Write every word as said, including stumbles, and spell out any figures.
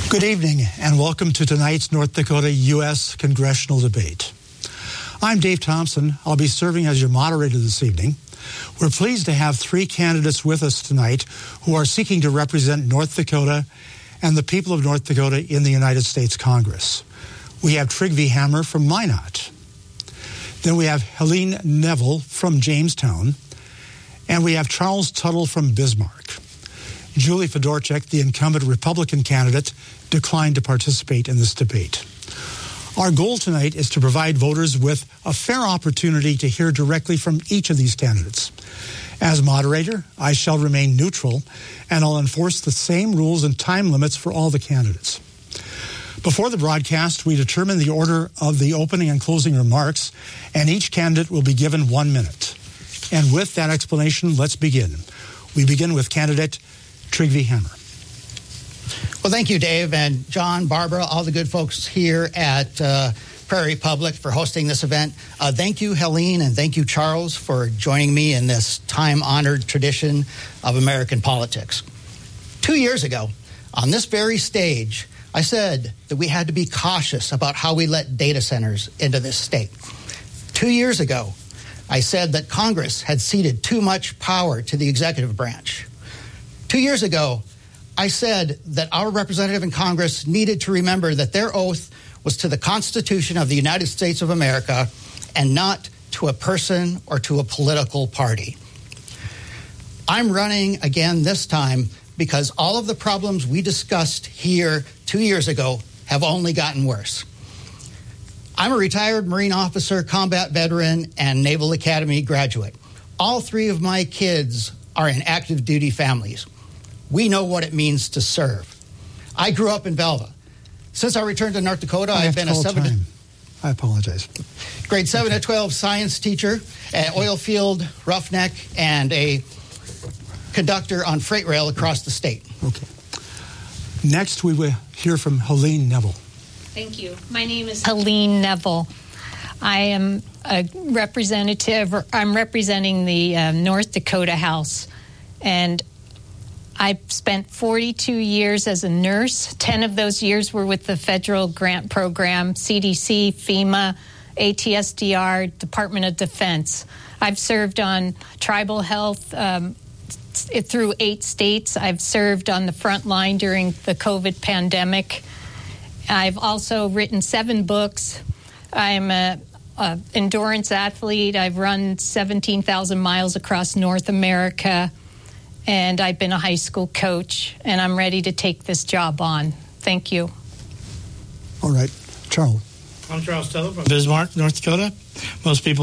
Good evening and welcome to tonight's North Dakota U S Congressional Debate. I'm Dave Thompson. I'll be serving as your moderator this evening. We're pleased to have three candidates with us tonight who are seeking to represent North Dakota and the people of North Dakota in the United States Congress. We have Trygve Hammer from Minot. Then we have Helene Neville from Jamestown. And we have Charles Tuttle from Bismarck. Julie Fedorchak, the incumbent Republican candidate, declined to participate in this debate. Our goal tonight is to provide voters with a fair opportunity to hear directly from each of these candidates. As moderator, I shall remain neutral, and I'll enforce the same rules and time limits for all the candidates. Before the broadcast, we determine the order of the opening and closing remarks, and each candidate will be given one minute. And with that explanation, let's begin. We begin with candidate Trygve Hammer. Well, thank you, Dave, and John, Barbara, all the good folks here at uh, Prairie Public for hosting this event. Uh, thank you, Helene, and thank you, Charles, for joining me in this time-honored tradition of American politics. Two years ago, on this very stage, I said that we had to be cautious about how we let data centers into this state. Two years ago, I said that Congress had ceded too much power to the executive branch. Two years ago, I said that our representative in Congress needed to remember that their oath was to the Constitution of the United States of America and not to a person or to a political party. I'm running again this time because all of the problems we discussed here two years ago have only gotten worse. I'm a retired Marine officer, combat veteran, and Naval Academy graduate. All three of my kids are in active duty families. We know what it means to serve. I grew up in Velva. Since I returned to North Dakota, I I've been a seven. Time. I apologize. Grade seven to twelve science teacher, an oil field roughneck, and a conductor on freight rail across the state. Okay. Next, we will hear from Helene Neville. Thank you. My name is Helene Neville. I am a representative, or I'm representing the uh, North Dakota House, and I spent forty-two years as a nurse. ten of those years were with the federal grant program, C D C, FEMA, A T S D R, Department of Defense. I've served on tribal health um, through eight states. I've served on the front line during the COVID pandemic. I've also written seven books. I'm an endurance athlete. I've run seventeen thousand miles across North America. And I've been a high school coach, and I'm ready to take this job on. Thank you. All right. Charles. I'm Charles Tuttle from Bismarck, North Dakota. Most people